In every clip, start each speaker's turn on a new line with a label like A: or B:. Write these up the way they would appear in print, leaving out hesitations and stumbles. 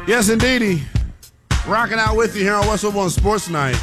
A: Yes, indeedy. Rocking out with you here on What's Up on Sports Night.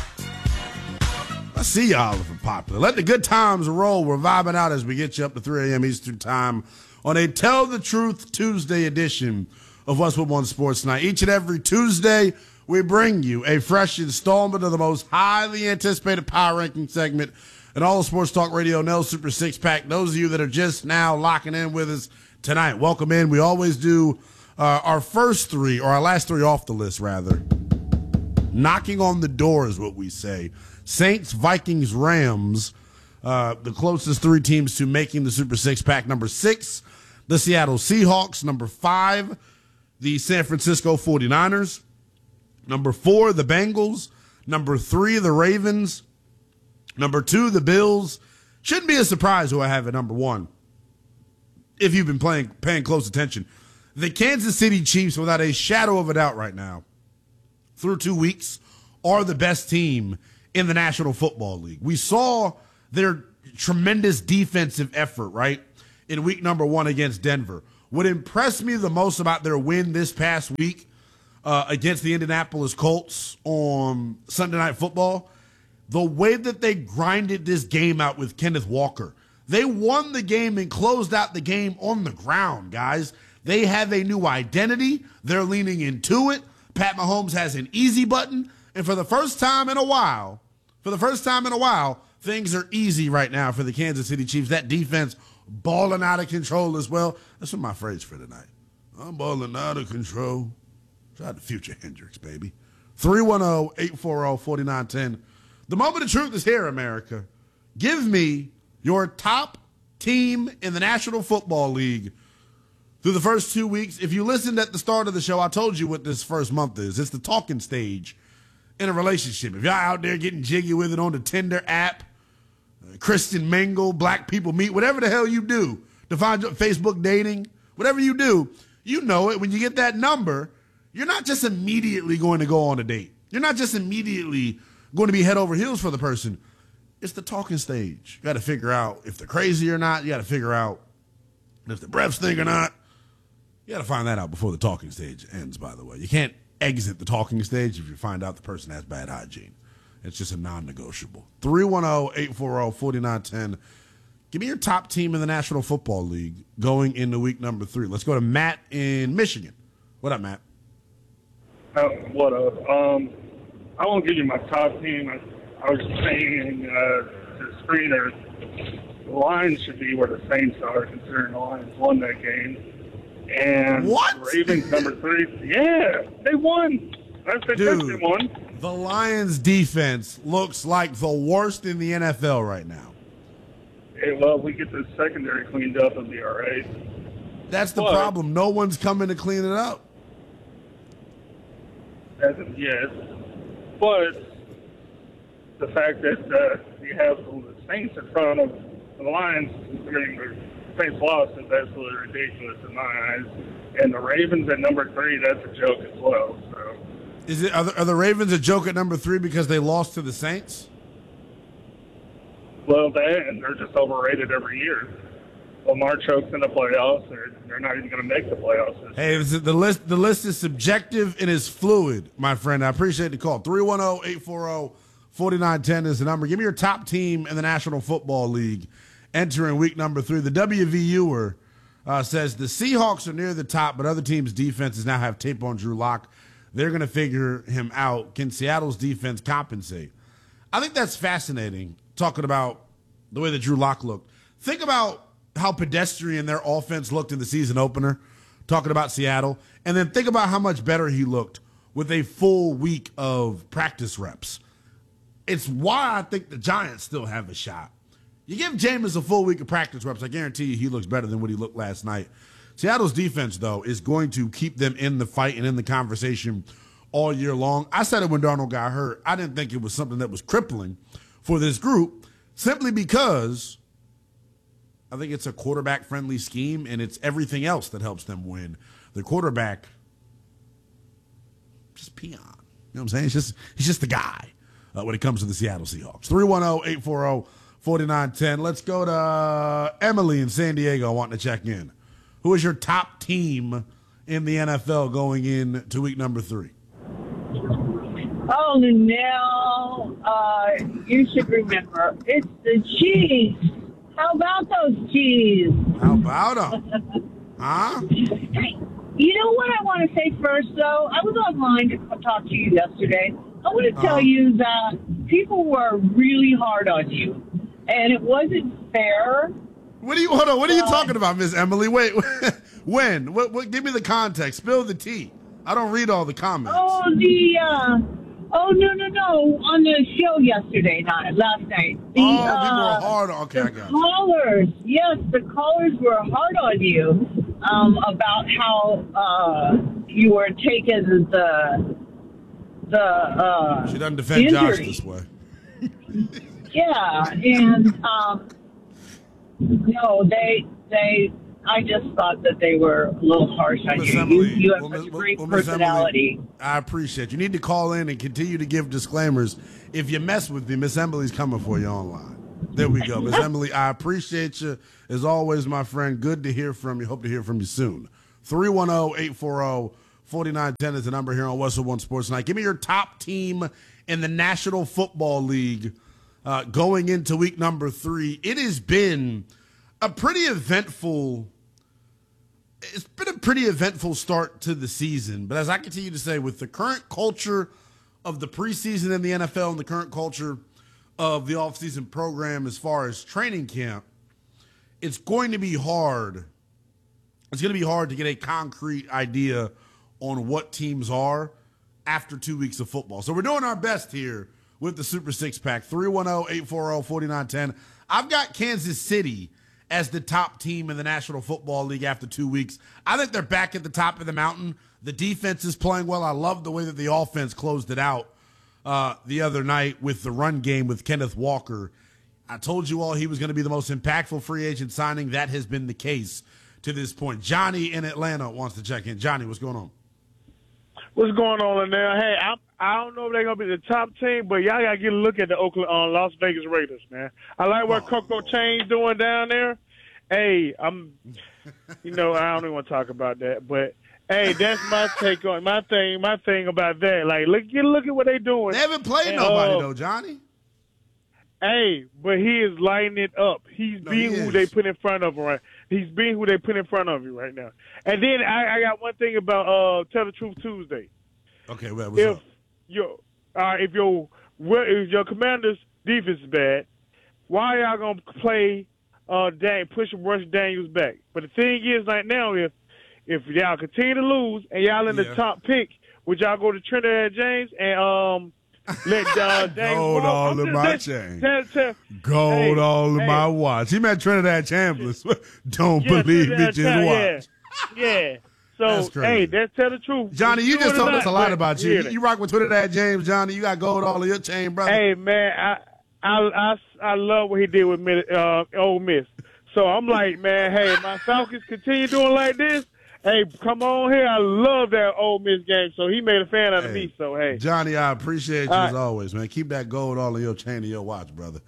A: I see y'all if popular. Let the good times roll. We're vibing out as we get you up to 3 a.m. Eastern Time on a Tell the Truth Tuesday edition of What's Up on Sports Night. Each and every Tuesday, we bring you a fresh installment of the most highly anticipated power ranking segment in all of Sports Talk Radio, Nell Super Six Pack. Those of you that are just now locking in with us tonight, welcome in. We always do our first three, or our last three off the list, rather. Knocking on the door is what we say. Saints, Vikings, Rams, the closest three teams to making the Super Six Pack. Number 6, the Seattle Seahawks. Number 5, the San Francisco 49ers. Number 4, the Bengals. Number 3, the Ravens. Number 2, the Bills. Shouldn't be a surprise who I have at number 1, if you've been paying close attention. The Kansas City Chiefs, without a shadow of a doubt right now, through 2 weeks, are the best team in the National Football League. We saw their tremendous defensive effort, right, in week number 1 against Denver. What impressed me the most about their win this past week against the Indianapolis Colts on Sunday Night Football, the way that they grinded this game out with Kenneth Walker. They won the game and closed out the game on the ground, guys. They have a new identity. They're leaning into it. Pat Mahomes has an easy button. And for the first time in a while, things are easy right now for the Kansas City Chiefs. That defense balling out of control as well. That's what my phrase for tonight. I'm balling out of control. Try the future Hendrix, baby. 310-840-4910. The moment of truth is here, America. Give me your top team in the National Football League through the first 2 weeks. If you listened at the start of the show, I told you what this first month is. It's the talking stage in a relationship. If y'all out there getting jiggy with it on the Tinder app, Christian Mingle, Black People Meet, whatever the hell you do to find your Facebook dating, whatever you do, you know it. When you get that number, you're not just immediately going to go on a date. You're not just immediately going to be head over heels for the person. It's the talking stage. You got to figure out if they're crazy or not. You got to figure out if the breath stink or not. You got to find that out before the talking stage ends, by the way. You can't exit the talking stage if you find out the person has bad hygiene. It's just a non-negotiable. 310-840-4910. Give me your top team in the National Football League going into week number 3. Let's go to Matt in Michigan. What up, Matt?
B: What up? I won't give you my top team. I was saying to the screener, the Lions should be where the Saints are, considering the Lions won that game. And
A: what?
B: Ravens number 3. Yeah, they won. I said they won.
A: The Lions defense looks like the worst in the NFL right now.
B: Hey, well, we get the secondary cleaned up, it'll be all right.
A: That's the problem. No one's coming to clean it up.
B: Yes. But the fact that you have the Saints in front of the Lions, considering the Saints lost, is absolutely ridiculous in my eyes. And the Ravens at number 3, that's a joke as well. So,
A: are the Ravens a joke at number 3 because they lost to the Saints?
B: Well, they're just overrated every year. Lamar chokes in the playoffs, they're not even going to make the playoffs.
A: Hey, the list is subjective and is fluid, my friend. I appreciate the call. 310-840-4910 is the number. Give me your top team in the National Football League entering week number 3. The WVUer says the Seahawks are near the top, but other teams' defenses now have tape on Drew Lock. They're going to figure him out. Can Seattle's defense compensate? I think that's fascinating, talking about the way that Drew Lock looked. Think about how pedestrian their offense looked in the season opener, talking about Seattle, and then think about how much better he looked with a full week of practice reps. It's why I think the Giants still have a shot. You give Jameis a full week of practice reps, I guarantee you he looks better than what he looked last night. Seattle's defense, though, is going to keep them in the fight and in the conversation all year long. I said it when Darnold got hurt. I didn't think it was something that was crippling for this group, simply because I think it's a quarterback-friendly scheme, and it's everything else that helps them win. The quarterback, just peon. You know what I'm saying? He's just the guy when it comes to the Seattle Seahawks. 310-840-4910. Let's go to Emily in San Diego wanting to check in. Who is your top team in the NFL going into week number 3?
C: Oh, now you should remember, it's the Chiefs. How about those Chiefs?
A: How about them? Huh?
C: You know what I want to say first, though? I was online to talk to you yesterday. I want to tell you that people were really hard on you, and it wasn't fair.
A: Hold on. What are you talking about, Miss Emily? Wait, when? What? Give me the context. Spill the tea. I don't read all the comments.
C: Oh, no. On the show last night.
A: People were hard. Okay, I got it.
C: Callers, yes, the callers were hard on you about how you were taking the
A: she doesn't defend
C: injury.
A: Josh this way.
C: Yeah, and no, I just thought that they were a little harsh on you. You have such a great personality.
A: Emily, I appreciate you. You need to call in and continue to give disclaimers. If you mess with me, Miss Emily's coming for you online. There we go. Miss Emily, I appreciate you. As always, my friend, good to hear from you. Hope to hear from you soon. 310-840-4910 is the number here on Westwood One Sports Night. Give me your top team in the National Football League going into week number 3. It has been a pretty eventful start to the season. But as I continue to say, with the current culture of the preseason in the NFL and the current culture of the offseason program as far as training camp, it's going to be hard. It's going to be hard to get a concrete idea on what teams are after 2 weeks of football. So we're doing our best here with the Super Six Pack. 310-840-4910. I've got Kansas City as the top team in the National Football League after 2 weeks. I think they're back at the top of the mountain. The defense is playing well. I love the way that the offense closed it out the other night with the run game with Kenneth Walker. I told you all he was going to be the most impactful free agent signing. That has been the case to this point. Johnny in Atlanta wants to check in. Johnny, what's going on?
D: What's going on in there? Hey, I don't know if they're going to be the top team, but y'all got to get a look at the Las Vegas Raiders, man. I like what Coco Chain's doing down there. Hey, I don't even want to talk about that, but hey, that's my take on my thing about that. Like, look at what they're doing.
A: They haven't played nobody though, Johnny.
D: Hey, but he is lighting it up. He's being who they put in front of him, right? He's being who they put in front of you right now. And then I got one thing about Tell the Truth Tuesday.
A: Okay, well, what's up?
D: If your Commander's defense is bad, why are y'all gonna play push Rush Daniels back? But the thing is, right now, if y'all continue to lose and y'all in the top pick, would y'all go to Trinidad James and let James
A: gold all in my chain, gold all in my watch? He meant Trinidad Chambliss. Don't believe me, just watch.
D: Yeah. So, hey, that's tell the truth.
A: Johnny, you just told us a lot about you. You rock with Trinidad James, Johnny. You got gold all in your chain, brother.
D: Hey, man, I love what he did with Ole Miss. So I'm like, man, hey, my Falcons continue doing like this. Hey, come on here. I love that Ole Miss game. So he made a fan out of me. So, hey.
A: Johnny, I appreciate you as always, man. Keep that gold all in your chain and your watch, brother.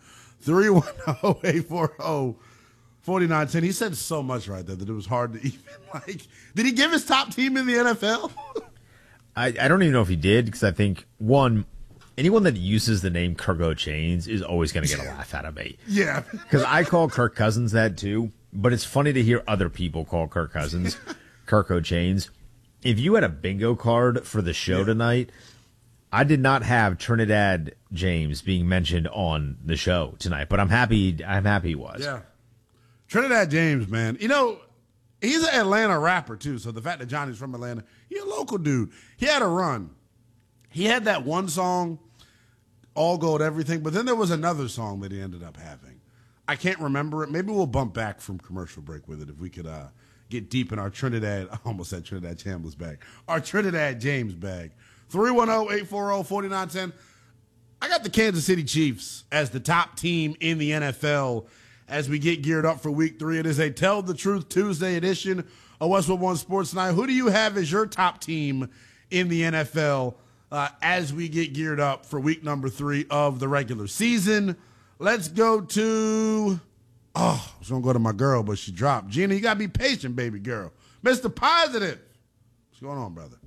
A: 310-840-4910. He said so much right there that it was hard to even, did he give his top team in the NFL?
E: I don't even know if he did, because I think, anyone that uses the name Kirko Chains is always going to get a laugh out of me.
A: Yeah.
E: Because I call Kirk Cousins that too, but it's funny to hear other people call Kirk Cousins Kirko Chains. If you had a bingo card for the show tonight, I did not have Trinidad James being mentioned on the show tonight, but I'm happy he was.
A: Yeah. Trinidad James, man. He's an Atlanta rapper too, so the fact that Johnny's from Atlanta, he's a local dude. He had a run. He had that one song, All Gold Everything, but then there was another song that he ended up having. I can't remember it. Maybe we'll bump back from commercial break with it if we could get deep in our Trinidad, I almost said Trinidad Chambliss bag, our Trinidad James bag. 310-840-4910. I got the Kansas City Chiefs as the top team in the NFL as we get geared up for week 3. It is a Tell the Truth Tuesday edition of Westwood One Sports Night. Who do you have as your top team in the NFL as we get geared up for week number 3 of the regular season? Let's go to, I was going to go to my girl, but she dropped. Gina, you got to be patient, baby girl. Mr. Positive, What's going on, brother?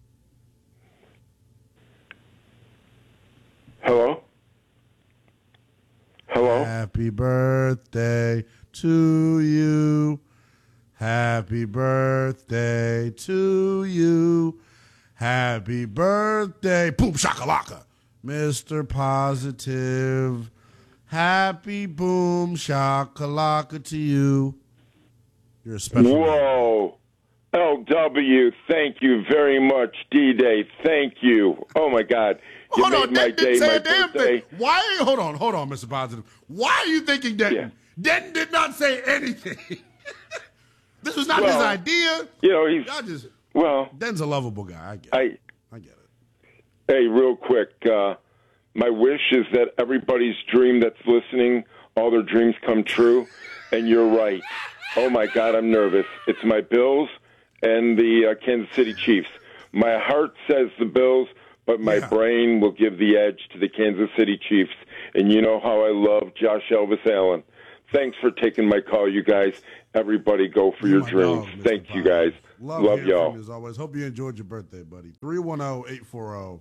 F: Hello? Hello?
A: Happy birthday to you. Happy birthday to you. Happy birthday. Boom shakalaka. Mr. Positive. Happy boom shakalaka to you. You're a special
F: Whoa. LW, thank you very much. D-Day, thank you. Oh, my God. You
A: Hold
F: made
A: on,
F: my
A: Denton
F: day,
A: didn't say
F: my
A: a damn
F: birthday.
A: thing. Why? Hold on, Mr. Positive. Why are you thinking Denton?
F: Yeah.
A: Denton did not say anything. This was not his idea.
F: You know, he's,
A: Y'all just,
F: well,
A: Denton's a lovable guy. I get it. I get it.
F: Hey, real quick, my wish is that everybody's dream that's listening, all their dreams come true, and you're right. Oh, my God, I'm nervous. It's my Bills and the Kansas City Chiefs. My heart says the Bills, but my brain will give the edge to the Kansas City Chiefs. And you know how I love Josh Elvis Allen. Thanks for taking my call, you guys. Everybody go for your dreams. Thank you, guys. Love y'all.
A: As always. Hope you enjoyed your birthday, buddy. 310-840.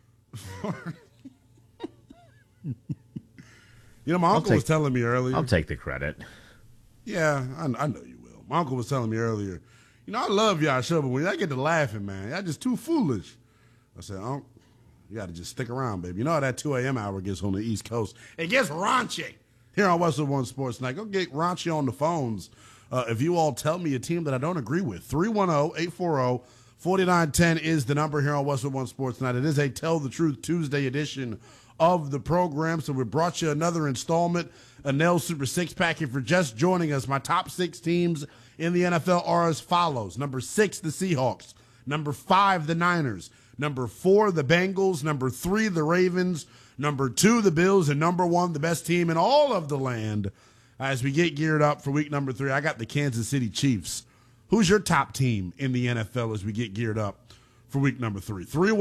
A: You know, my uncle was telling me earlier.
E: I'll take the credit.
A: Yeah, I know you will. My uncle was telling me earlier, you know, I love y'all show, but when I get to laughing, man, y'all just too foolish. I said, Uncle, you got to just stick around, baby. You know how that 2 a.m. hour gets on the East Coast. It gets raunchy here on Westwood One Sports Night. Go get raunchy on the phones if you all tell me a team that I don't agree with. 310-840-4910 is the number here on Westwood One Sports Night. It is a Tell the Truth Tuesday edition of the program, so we brought you another installment, a Nell Super Six Pack. If you're just joining us, my top 6 teams in the NFL are as follows. Number 6, the Seahawks. Number 5, the Niners. Number 4, the Bengals. Number 3, the Ravens. Number 2, the Bills. And number 1, the best team in all of the land. As we get geared up for week number 3, I got the Kansas City Chiefs. Who's your top team in the NFL as we get geared up for week number 3?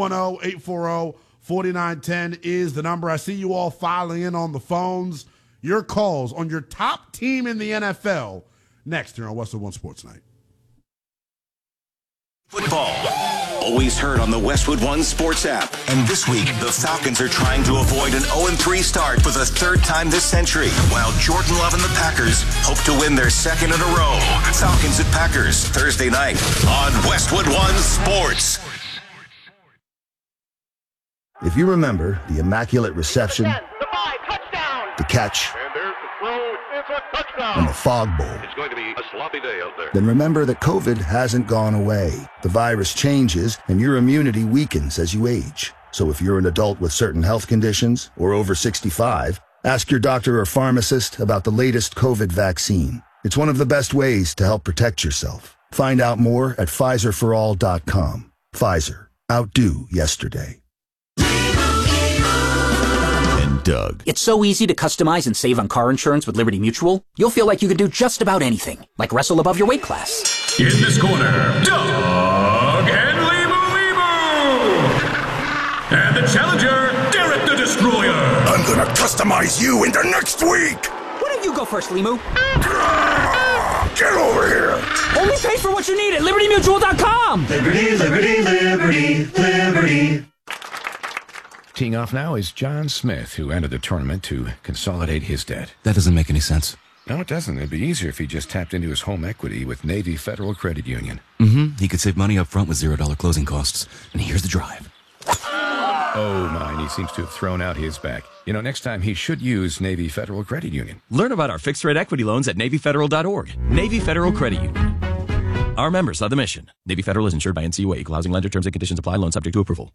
A: 310-840-4910 is the number. I see you all filing in on the phones. Your calls on your top team in the NFL next here on Westwood One Sports Night.
G: Football, always heard on the Westwood One Sports app. And this week, the Falcons are trying to avoid an 0-3 start for the 3rd time this century, while Jordan Love and the Packers hope to win their 2nd in a row. Falcons at Packers, Thursday night on Westwood One Sports.
H: If you remember the Immaculate Reception, the catch, and the fog bowl,
I: it's going to be a sloppy day out there.
H: then remember that COVID hasn't gone away. The virus changes and your immunity weakens as you age. So if you're an adult with certain health conditions or over 65, ask your doctor or pharmacist about the latest COVID vaccine. It's one of the best ways to help protect yourself. Find out more at PfizerForAll.com. Pfizer. Outdo yesterday.
J: Doug. It's so easy to customize and save on car insurance with Liberty Mutual. You'll feel like you can do just about anything, like wrestle above your weight class.
K: In this corner, Doug and Limu. And the challenger, Derek the Destroyer.
L: I'm gonna customize you into next week.
J: Why don't you go first, Limu?
L: Get over here.
J: Only pay for what you need at LibertyMutual.com.
M: Liberty, liberty, liberty, liberty.
N: Teeing off now is John Smith, who entered the tournament to consolidate his debt.
O: That doesn't make any sense.
N: No, it doesn't. It'd be easier if he just tapped into his home equity with Navy Federal Credit Union.
O: He could save money up front with $0 closing costs. And here's the drive.
N: Oh, my, he seems to have thrown out his back. You know, next time he should use Navy Federal Credit Union.
P: Learn about our fixed-rate equity loans at NavyFederal.org. Navy Federal Credit Union. Our members are the mission. Navy Federal is insured by NCUA. Equal housing lender. Terms and conditions apply. Loan subject to approval.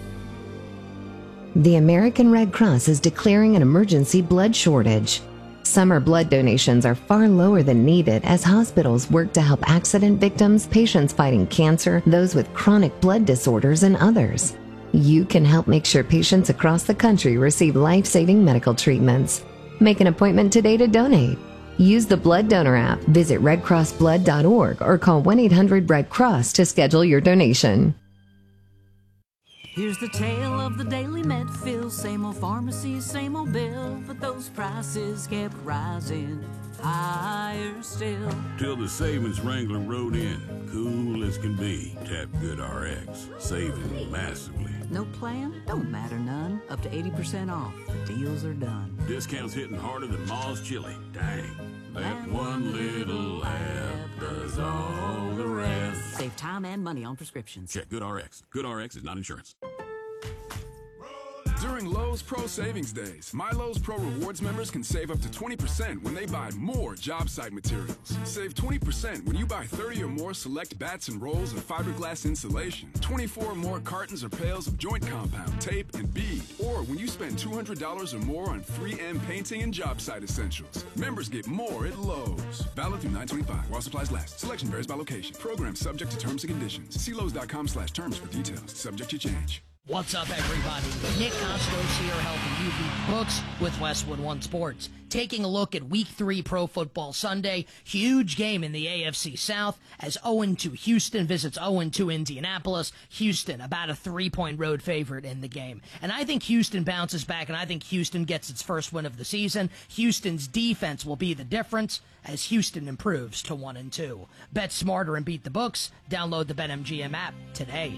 Q: The American Red Cross is declaring an emergency blood shortage. Summer blood donations are far lower than needed as hospitals work to help accident victims, patients fighting cancer, those with chronic blood disorders, and others. You can help make sure patients across the country receive life-saving medical treatments. Make an appointment today to donate. Use the Blood Donor app, visit redcrossblood.org, or call 1-800-RED-CROSS to schedule your donation.
R: Here's the tale of the daily Medfill. Same old pharmacy, same old bill, but those prices kept rising. higher still.
K: Till the savings Wrangler rode in, cool as can be. Tap GoodRx, saving massively.
R: No plan? Don't matter none. Up to 80% off. The deals are done.
K: Discounts hitting harder than Ma's chili. Dang. That one little app does all the rest.
R: Save time and money on prescriptions.
K: Check GoodRx. GoodRx is not insurance.
S: During Lowe's Pro Savings Days, My Lowe's Pro Rewards members can save up to 20% when they buy more job site materials. Save 20% when you buy 30 or more select bats and rolls of fiberglass insulation, 24 or more cartons or pails of joint compound, tape, and bead, or when you spend $200 or more on 3M painting and job site essentials. Members get more at Lowe's. Valid through 9/25 while supplies last. Selection varies by location. Program subject to terms and conditions. See Lowe's.com/terms for details. Subject to change.
T: What's up, everybody? Nick Costos here, helping you beat books with Westwood One Sports. Taking a look at Week 3 Pro Football Sunday. Huge game in the AFC South as 0-2 Houston visits 0-2 Indianapolis. Houston, about a 3-point road favorite in the game. And I think Houston bounces back, and I think Houston gets its first win of the season. Houston's defense will be the difference as Houston improves to 1-2. Bet smarter and beat the books. Download the BetMGM app today.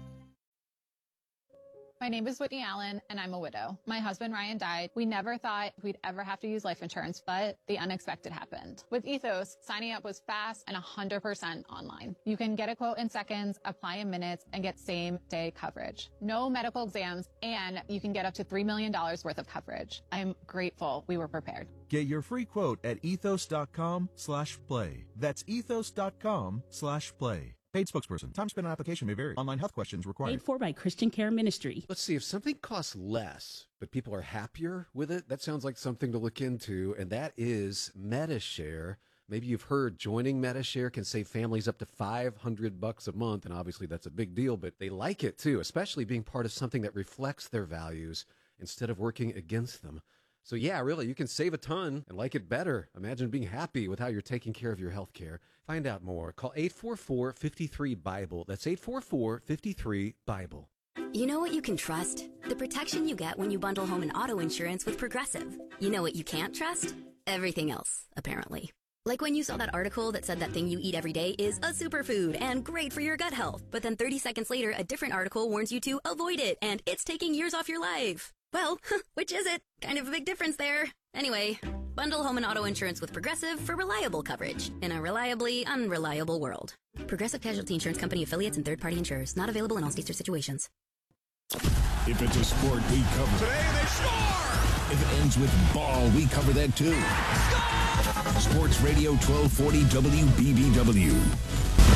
U: My name is Whitney Allen, and I'm a widow. My husband, Ryan, died. We never thought we'd ever have to use life insurance, but the unexpected happened. With Ethos, signing up was fast and 100% online. You can get a quote in seconds, apply in minutes, and get same-day coverage. No medical exams, and you can get up to $3 million worth of coverage. I'm grateful we were prepared.
V: Get your free quote at ethos.com/play. That's ethos.com/play. Paid spokesperson. Time spent on application may vary. Online health questions required.
W: Paid for by Christian Care Ministry.
X: Let's see, if something costs less, but people are happier with it, that sounds like something to look into, and that is Medi-Share. Maybe you've heard joining Medi-Share can save families up to $500 a month, and obviously that's a big deal, but they like it too, especially being part of something that reflects their values instead of working against them. So yeah, really, you can save a ton and like it better. Imagine being happy with how you're taking care of your health care. Find out more. Call 844-53-BIBLE. That's 844-53-BIBLE.
Y: You know what you can trust? The protection you get when you bundle home and auto insurance with Progressive. You know what you can't trust? Everything else, apparently. Like when you saw that article that said that thing you eat every day is a superfood and great for your gut health. But then 30 seconds later, a different article warns you to avoid it and it's taking years off your life. Well, which is it? Kind of a big difference there. Anyway, bundle home and auto insurance with Progressive for reliable coverage in a reliably unreliable world. Progressive Casualty Insurance Company affiliates and third-party insurers. Not available in all states or situations.
L: If it's a sport, we cover it.
Z: Today they score!
L: If it ends with ball, we cover that too.
Z: Score!
L: Sports Radio 1240 WBBW.